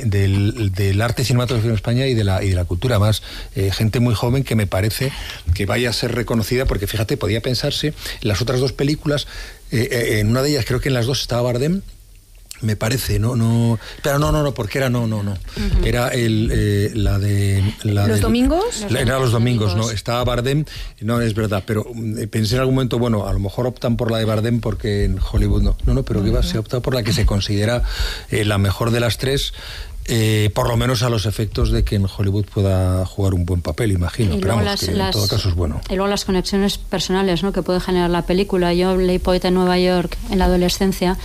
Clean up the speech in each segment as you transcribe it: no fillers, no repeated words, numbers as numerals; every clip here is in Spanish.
del arte cinematográfico en España y de la cultura, más gente muy joven que me parece que vaya a ser reconocida, porque fíjate, podía pensarse en las otras dos películas, en una de ellas creo que en las dos estaba Bardem, me parece, pero no, porque era era la de ¿Los domingos? Era los domingos, no, estaba Bardem, no es verdad, pero pensé en algún momento, bueno, a lo mejor optan por la de Bardem porque en Hollywood pero que se opta por la que se considera la mejor de las tres. Por lo menos a los efectos de que en Hollywood pueda jugar un buen papel, imagino, pero vamos, que en todo caso es bueno. Y luego las conexiones personales, ¿no?, que puede generar la película. Yo leí Poeta en Nueva York en la adolescencia.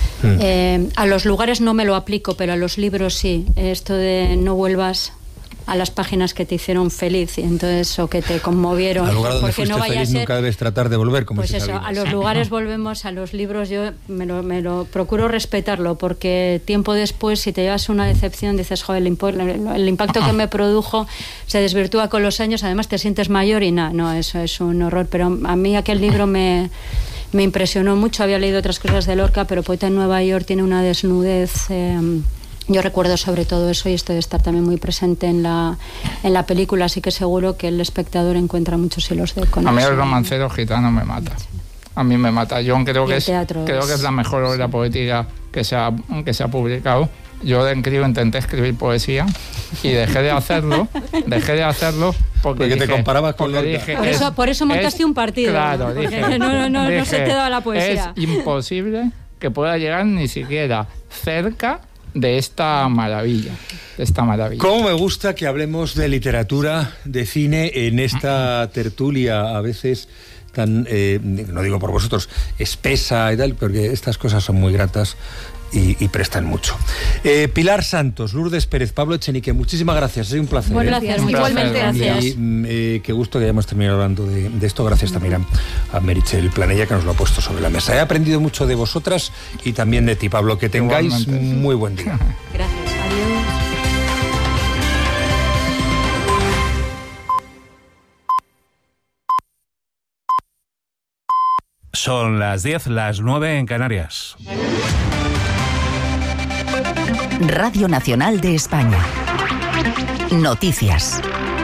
A los lugares no me lo aplico, pero a los libros sí. Esto de no vuelvas a las páginas que te hicieron feliz, y entonces, o que te conmovieron. Al lugar donde porque fuiste no vaya feliz a ser, nunca debes tratar de volver, como pues dice eso, Sabina. a los lugares volvemos, a los libros yo me lo procuro respetarlo, porque tiempo después, si te llevas una decepción, dices, joder, el impacto que me produjo se desvirtúa con los años, además te sientes mayor y no, eso es un horror. Pero a mí aquel libro me impresionó mucho. Había leído otras cosas de Lorca, pero Poeta en Nueva York tiene una desnudez. Yo recuerdo sobre todo eso, y esto de estar también muy presente en la película, así que seguro que el espectador encuentra muchos hilos de conexión. A mí el Romancero Gitano me mata. A mí me mata. Yo creo que es la mejor obra poética que se ha publicado. Yo en crío intenté escribir poesía y dejé de hacerlo porque te comparabas con Lorca. Por eso montaste un partido. Claro, dije, no se te da la poesía. Es imposible que pueda llegar ni siquiera cerca de esta maravilla. Cómo me gusta que hablemos de literatura, de cine en esta tertulia, a veces tan, no digo por vosotros, espesa y tal, porque estas cosas son muy gratas y prestan mucho. Pilar Santos, Lourdes Pérez, Pablo Echenique, muchísimas gracias, es un placer. Bueno, gracias, igualmente, gracias. Y qué gusto que hayamos terminado hablando de esto. Gracias también a Meritxell Planella, que nos lo ha puesto sobre la mesa. He aprendido mucho de vosotras y también de ti, Pablo. Que tengáis muy buen día. Gracias, adiós. Son las 10, las 9 en Canarias. Radio Nacional de España. Noticias.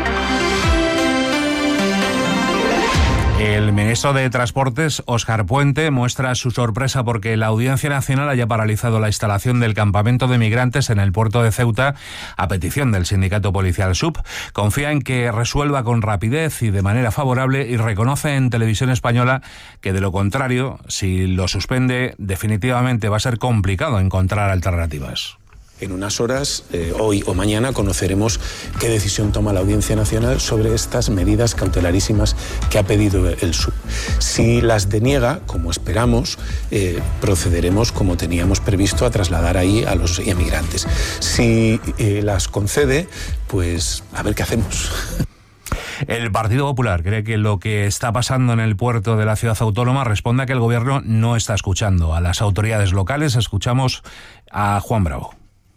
El ministro de Transportes, Óscar Puente, muestra su sorpresa porque la Audiencia Nacional haya paralizado la instalación del campamento de migrantes en el puerto de Ceuta a petición del sindicato policial SUB. Confía en que resuelva con rapidez y de manera favorable y reconoce en Televisión Española que, de lo contrario, si lo suspende, definitivamente va a ser complicado encontrar alternativas. En unas horas, hoy o mañana, conoceremos qué decisión toma la Audiencia Nacional sobre estas medidas cautelarísimas que ha pedido el SUB. Si las deniega, como esperamos, procederemos, como teníamos previsto, a trasladar ahí a los emigrantes. Si las concede, pues a ver qué hacemos. El Partido Popular cree que lo que está pasando en el puerto de la ciudad autónoma responde a que el gobierno no está escuchando a las autoridades locales. Escuchamos a Juan Bravo.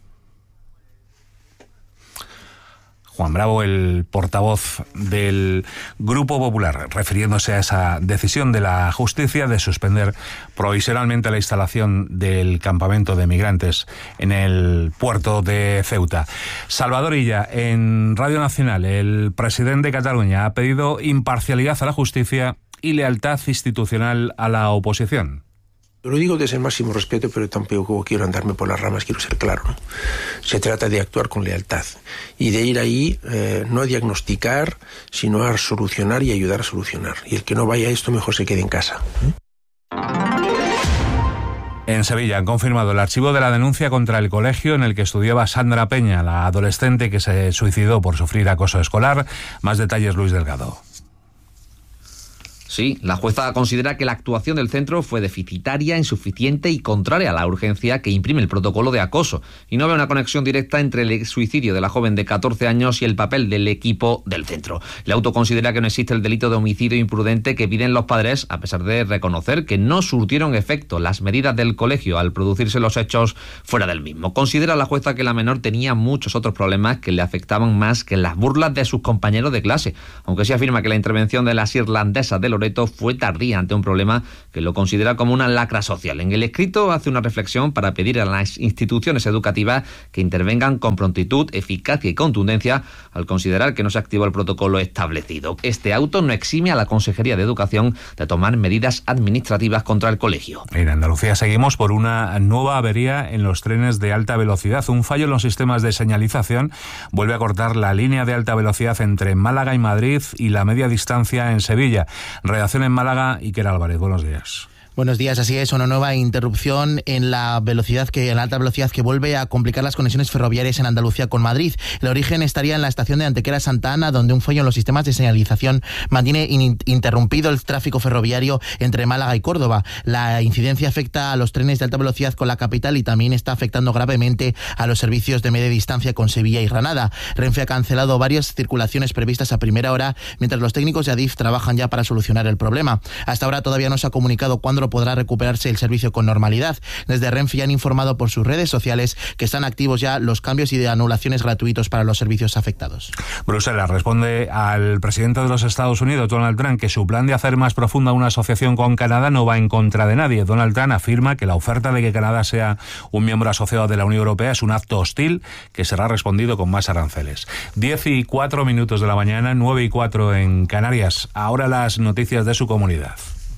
Juan Bravo, el portavoz del Grupo Popular, refiriéndose a esa decisión de la justicia de suspender provisionalmente la instalación del campamento de migrantes en el puerto de Ceuta. Salvador Illa, en Radio Nacional, el presidente de Cataluña ha pedido imparcialidad a la justicia y lealtad institucional a la oposición. Lo digo desde el máximo respeto, pero tampoco quiero andarme por las ramas, quiero ser claro, ¿no? Se trata de actuar con lealtad y de ir ahí, no a diagnosticar, sino a solucionar y ayudar a solucionar. Y el que no vaya a esto, mejor se quede en casa. En Sevilla han confirmado el archivo de la denuncia contra el colegio en el que estudiaba Sandra Peña, la adolescente que se suicidó por sufrir acoso escolar. Más detalles, Luis Delgado. Sí, la jueza considera que la actuación del centro fue deficitaria, insuficiente y contraria a la urgencia que imprime el protocolo de acoso, y no ve una conexión directa entre el suicidio de la joven de 14 años y el papel del equipo del centro. El auto considera que no existe el delito de homicidio imprudente que piden los padres, a pesar de reconocer que no surtieron efecto las medidas del colegio al producirse los hechos fuera del mismo. Considera la jueza que la menor tenía muchos otros problemas que le afectaban más que las burlas de sus compañeros de clase, aunque sí afirma que la intervención de las irlandesas de Lorena Loreto fue tardía ante un problema que lo considera como una lacra social. En el escrito hace una reflexión para pedir a las instituciones educativas que intervengan con prontitud, eficacia y contundencia al considerar que no se activó el protocolo establecido. Este auto no exime a la Consejería de Educación de tomar medidas administrativas contra el colegio. En Andalucía seguimos por una nueva avería en los trenes de alta velocidad. Un fallo en los sistemas de señalización vuelve a cortar la línea de alta velocidad entre Málaga y Madrid y la media distancia en Sevilla. Redacción en Málaga, Iker Álvarez. Buenos días. Buenos días, así es, una nueva interrupción en la alta velocidad que vuelve a complicar las conexiones ferroviarias en Andalucía con Madrid. El origen estaría en la estación de Antequera Santa Ana, donde un fallo en los sistemas de señalización mantiene interrumpido el tráfico ferroviario entre Málaga y Córdoba. La incidencia afecta a los trenes de alta velocidad con la capital y también está afectando gravemente a los servicios de media distancia con Sevilla y Granada. Renfe ha cancelado varias circulaciones previstas a primera hora, mientras los técnicos de Adif trabajan ya para solucionar el problema. Hasta ahora todavía no se ha comunicado cuándo podrá recuperarse el servicio con normalidad. Desde Renfe ya han informado por sus redes sociales que están activos ya los cambios y de anulaciones gratuitos para los servicios afectados. Bruselas responde al presidente de los Estados Unidos, Donald Trump, que su plan de hacer más profunda una asociación con Canadá no va en contra de nadie. Donald Trump afirma que la oferta de que Canadá sea un miembro asociado de la Unión Europea es un acto hostil que será respondido con más aranceles. 10:04 de la mañana, 9:04 en Canarias. Ahora las noticias de su comunidad.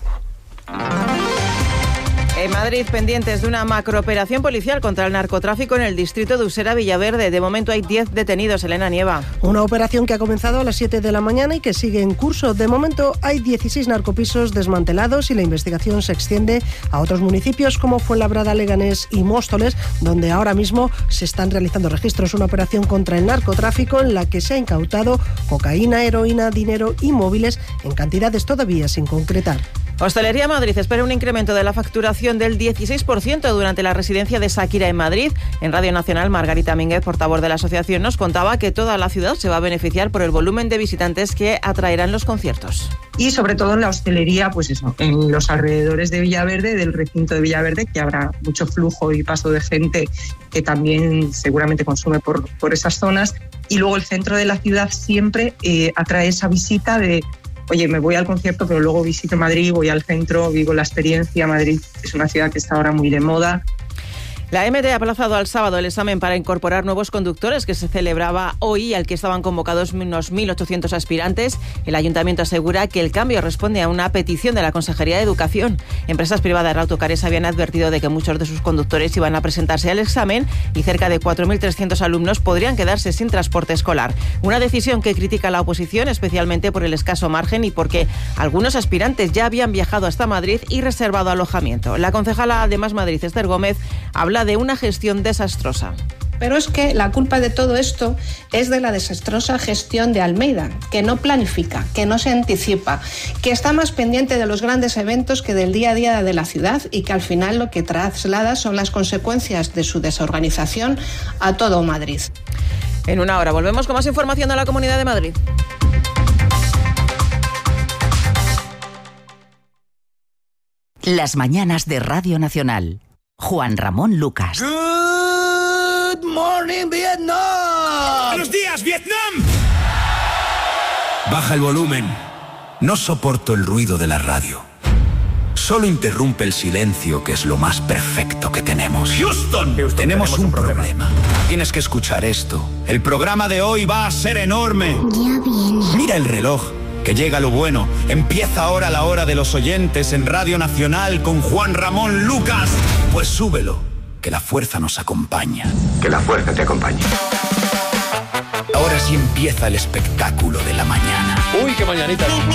En Madrid, pendientes de una macrooperación policial contra el narcotráfico en el distrito de Usera Villaverde. De momento hay 10 detenidos, Elena Nieva. Una operación que ha comenzado a las 7 de la mañana y que sigue en curso. De momento hay 16 narcopisos desmantelados y la investigación se extiende a otros municipios como Fuenlabrada, Leganés y Móstoles, donde ahora mismo se están realizando registros. Una operación contra el narcotráfico en la que se ha incautado cocaína, heroína, dinero y móviles en cantidades todavía sin concretar. Hostelería Madrid espera un incremento de la facturación del 16% durante la residencia de Shakira en Madrid. En Radio Nacional, Margarita Mínguez, portavoz de la asociación, nos contaba que toda la ciudad se va a beneficiar por el volumen de visitantes que atraerán los conciertos. Y sobre todo en la hostelería, pues eso, en los alrededores de Villaverde, del recinto de Villaverde, que habrá mucho flujo y paso de gente que también seguramente consume por esas zonas. Y luego el centro de la ciudad siempre atrae esa visita de: oye, me voy al concierto, pero luego visito Madrid, voy al centro, vivo la experiencia. Madrid es una ciudad que está ahora muy de moda. La MT ha aplazado al sábado el examen para incorporar nuevos conductores que se celebraba hoy y al que estaban convocados unos 1.800 aspirantes. El ayuntamiento asegura que el cambio responde a una petición de la Consejería de Educación. Empresas privadas de autocares habían advertido de que muchos de sus conductores iban a presentarse al examen y cerca de 4.300 alumnos podrían quedarse sin transporte escolar. Una decisión que critica la oposición, especialmente por el escaso margen y porque algunos aspirantes ya habían viajado hasta Madrid y reservado alojamiento. La concejala de Más Madrid, Esther Gómez, habla de una gestión desastrosa. Pero es que la culpa de todo esto es de la desastrosa gestión de Almeida, que no planifica, que no se anticipa, que está más pendiente de los grandes eventos que del día a día de la ciudad y que al final lo que traslada son las consecuencias de su desorganización a todo Madrid. En una hora volvemos con más información de la Comunidad de Madrid. Las mañanas de Radio Nacional. Juan Ramón Lucas. Good morning, Vietnam. Buenos días, Vietnam. Baja el volumen. No soporto el ruido de la radio. Solo interrumpe el silencio, que es lo más perfecto que tenemos. Houston, tenemos un problema. Tienes que escuchar esto. El programa de hoy va a ser enorme. Ya viene. Mira el reloj, que llega lo bueno. Empieza ahora la hora de los oyentes en Radio Nacional con Juan Ramón Lucas. Pues súbelo, que la fuerza nos acompaña. Que la fuerza te acompañe. Ahora sí empieza el espectáculo de la mañana. Uy, qué mañanita.